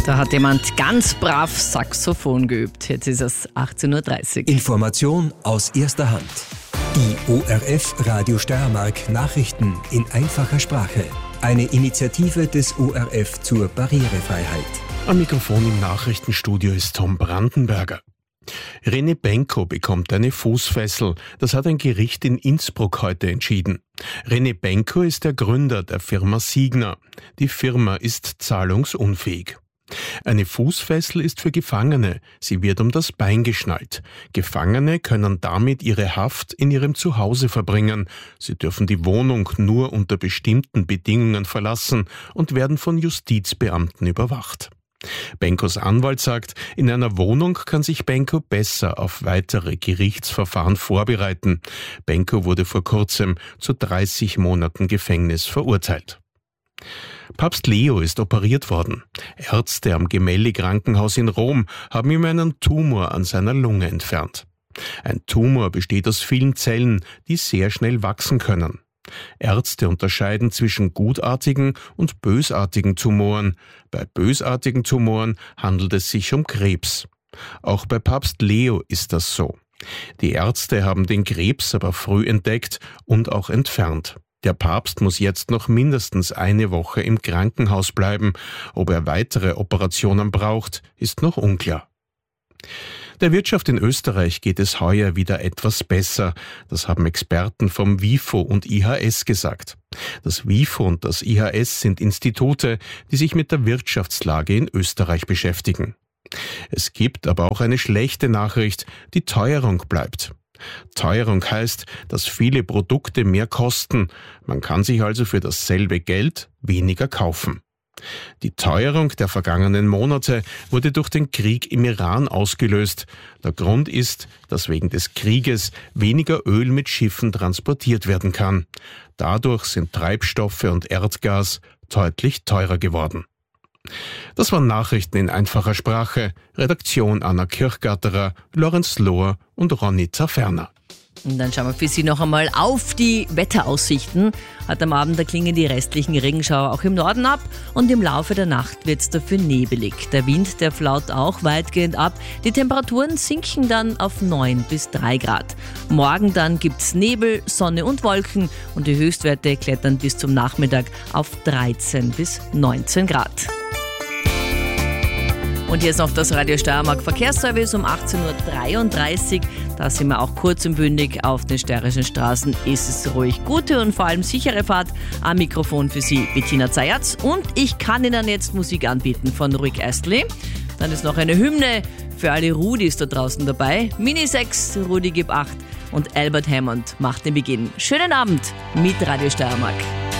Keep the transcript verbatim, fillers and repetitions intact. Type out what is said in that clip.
Da hat jemand ganz brav Saxophon geübt. Jetzt ist es achtzehn Uhr dreißig. Information aus erster Hand. Die O R F Radio Steiermark Nachrichten in einfacher Sprache. Eine Initiative des O R F zur Barrierefreiheit. Am Mikrofon im Nachrichtenstudio ist Tom Brandenberger. René Benko bekommt eine Fußfessel. Das hat ein Gericht in Innsbruck heute entschieden. René Benko ist der Gründer der Firma Signa. Die Firma ist zahlungsunfähig. Eine Fußfessel ist für Gefangene. Sie wird um das Bein geschnallt. Gefangene können damit ihre Haft in ihrem Zuhause verbringen. Sie dürfen die Wohnung nur unter bestimmten Bedingungen verlassen und werden von Justizbeamten überwacht. Benkos Anwalt sagt, in einer Wohnung kann sich Benko besser auf weitere Gerichtsverfahren vorbereiten. Benko wurde vor kurzem zu dreißig Monaten Gefängnis verurteilt. Papst Leo ist operiert worden. Ärzte am Gemelli-Krankenhaus in Rom haben ihm einen Tumor an seiner Lunge entfernt. Ein Tumor besteht aus vielen Zellen, die sehr schnell wachsen können. Ärzte unterscheiden zwischen gutartigen und bösartigen Tumoren. Bei bösartigen Tumoren handelt es sich um Krebs. Auch bei Papst Leo ist das so. Die Ärzte haben den Krebs aber früh entdeckt und auch entfernt. Der Papst muss jetzt noch mindestens eine Woche im Krankenhaus bleiben. Ob er weitere Operationen braucht, ist noch unklar. Der Wirtschaft in Österreich geht es heuer wieder etwas besser. Das haben Experten vom WIFO und I H S gesagt. Das WIFO und das I H S sind Institute, die sich mit der Wirtschaftslage in Österreich beschäftigen. Es gibt aber auch eine schlechte Nachricht: die Teuerung bleibt. Teuerung heißt, dass viele Produkte mehr kosten. Man kann sich also für dasselbe Geld weniger kaufen. Die Teuerung der vergangenen Monate wurde durch den Krieg im Iran ausgelöst. Der Grund ist, dass wegen des Krieges weniger Öl mit Schiffen transportiert werden kann. Dadurch sind Treibstoffe und Erdgas deutlich teurer geworden. Das waren Nachrichten in einfacher Sprache. Redaktion Anna Kirchgatterer, Lorenz Lohr und Ronny Zerferner. Und dann schauen wir für Sie noch einmal auf die Wetteraussichten. Heute am Abend, da klingen die restlichen Regenschauer auch im Norden ab und im Laufe der Nacht wird es dafür nebelig. Der Wind, der flaut auch weitgehend ab. Die Temperaturen sinken dann auf neun bis drei Grad. Morgen dann gibt es Nebel, Sonne und Wolken und die Höchstwerte klettern bis zum Nachmittag auf dreizehn bis neunzehn Grad. Und hier ist noch das Radio Steiermark Verkehrsservice um achtzehn Uhr dreiunddreißig. Da sind wir auch kurz und bündig. Auf den steirischen Straßen ist es ruhig. Gute und vor allem sichere Fahrt. Am Mikrofon für Sie Bettina Zayatz. Und ich kann Ihnen jetzt Musik anbieten von Rick Astley. Dann ist noch eine Hymne für alle Rudis da draußen dabei. Mini sechs, Rudi gib acht und Albert Hammond macht den Beginn. Schönen Abend mit Radio Steiermark.